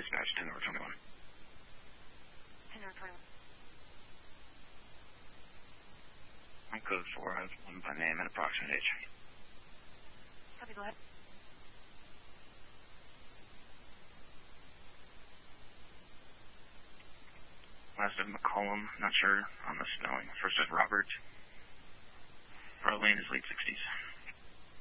dispatch 10 over 21. 10 over 21. On code 4, I have one by name and approximate age. Copy, go ahead. Last is McCollum, not sure on the spelling. First is Robert. Arlene is late 60s.